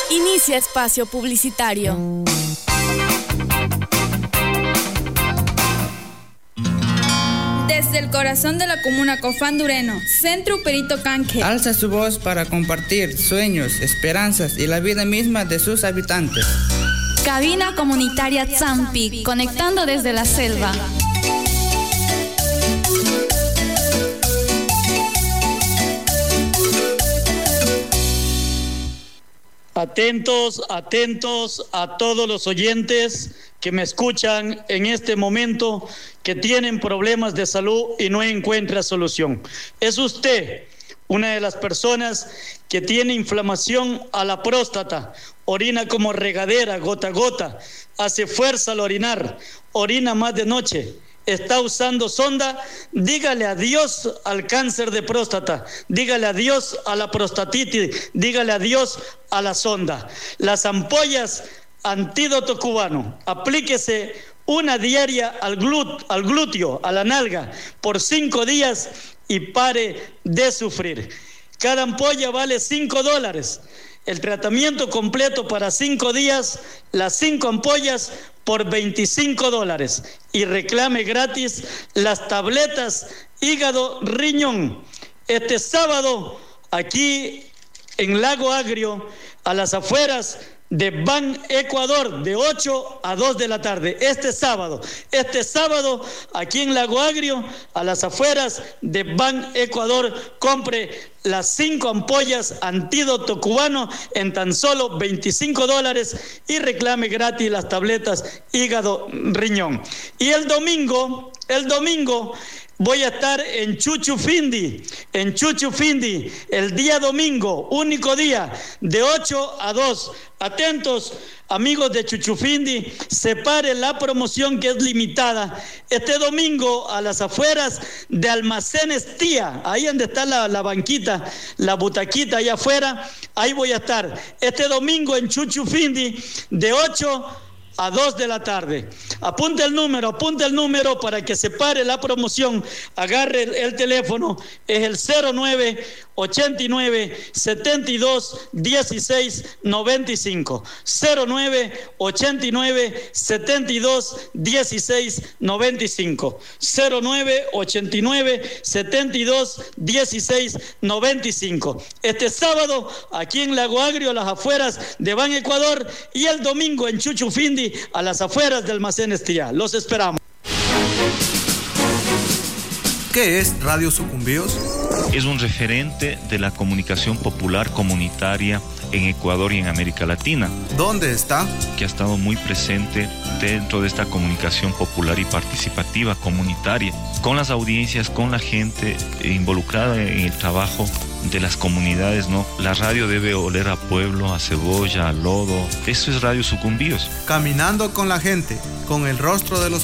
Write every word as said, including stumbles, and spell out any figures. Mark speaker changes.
Speaker 1: Inicia espacio publicitario.
Speaker 2: Desde el corazón de la comuna Cofandureno, Centro Perito Canque
Speaker 3: alza su voz para compartir sueños, esperanzas y la vida misma de sus habitantes.
Speaker 1: Cabina comunitaria Zampi, conectando desde la selva.
Speaker 4: Atentos, atentos a todos los oyentes que me escuchan en este momento, que tienen problemas de salud y no encuentra solución. ¿Es usted una de las personas que tiene inflamación a la próstata, orina como regadera, gota a gota, hace fuerza al orinar, orina más de noche, está usando sonda? Dígale adiós al cáncer de próstata, dígale adiós a la prostatitis, dígale adiós a la sonda. Las ampollas Antídoto Cubano, aplíquese una diaria al, glut, al glúteo, a la nalga, por cinco días y pare de sufrir. Cada ampolla vale cinco dólares. El tratamiento completo para cinco días, las cinco ampollas por veinticinco dólares. Y reclame gratis las tabletas hígado riñón. Este sábado, aquí en Lago Agrio, a las afueras de Ban Ecuador, de ocho a dos de la tarde, este sábado, este sábado, aquí en Lago Agrio, a las afueras de Ban Ecuador, compre las cinco ampollas Antídoto Cubano en tan solo veinticinco dólares y reclame gratis las tabletas hígado riñón. Y el domingo, el domingo, voy a estar en Chuchufindi, en Chuchufindi, el día domingo, único día, de ocho a dos. Atentos, amigos de Chuchufindi, separe la promoción que es limitada. Este domingo, a las afueras de Almacenes Tía, ahí donde está la, la banquita, la butaquita allá afuera, ahí voy a estar. Este domingo en Chuchufindi, de ocho a dos de la tarde. Apunte el número, apunte el número para que se pare la promoción. Agarre el, el teléfono, es el cero nueve ochenta y nueve setenta y dos dieciséis noventa y cinco. cero nueve ochenta y nueve setenta y dos dieciséis noventa y cinco. cero nueve ochenta y nueve setenta y dos dieciséis noventa y cinco. Este sábado, aquí en Lago Agrio, a las afueras de Ban Ecuador, y el domingo en Chuchufindi, a las afueras de Almacenes Tía. Los esperamos.
Speaker 5: ¿Qué es Radio Sucumbíos?
Speaker 6: Es un referente de la comunicación popular comunitaria en Ecuador y en América Latina.
Speaker 5: ¿Dónde está?
Speaker 6: Que ha estado muy presente dentro de esta comunicación popular y participativa comunitaria, con las audiencias, con la gente involucrada en el trabajo de las comunidades, ¿no? La radio debe oler a pueblo, a cebolla, a lodo. Eso es Radio Sucumbíos.
Speaker 5: Caminando con la gente, con el rostro de los